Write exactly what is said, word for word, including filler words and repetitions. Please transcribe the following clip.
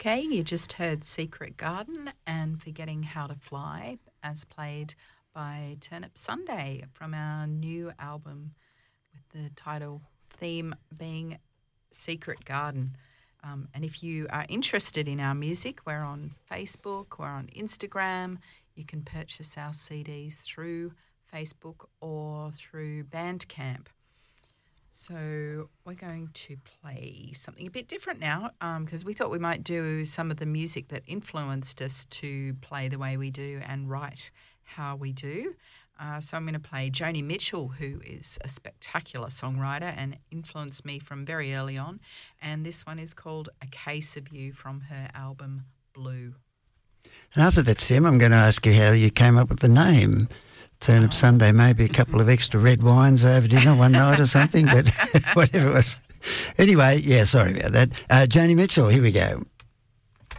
Okay, you just heard Secret Garden and Forgetting How to Fly as played by Turnip Sunday from our new album with the title theme being Secret Garden. Um, and if you are interested in our music, we're on Facebook, we're on Instagram. You can purchase our C Ds through Facebook or through Bandcamp. So we're going to play something a bit different now because um, we thought we might do some of the music that influenced us to play the way we do and write how we do. Uh, so I'm going to play Joni Mitchell, who is a spectacular songwriter and influenced me from very early on. And this one is called A Case of You from her album Blue. And after that, Sim, I'm going to ask you how you came up with the name Turnip Sunday, maybe a couple of extra red wines over dinner one night or something, but whatever it was. Anyway, yeah, sorry about that. Uh, Joni Mitchell, here we go.